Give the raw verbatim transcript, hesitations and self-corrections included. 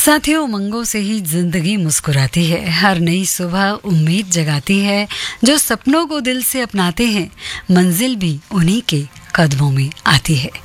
साथियों, उमंगों से ही जिंदगी मुस्कुराती है। हर नई सुबह उम्मीद जगाती है। जो सपनों को दिल से अपनाते हैं, मंजिल भी उन्हीं के कदमों में आती है।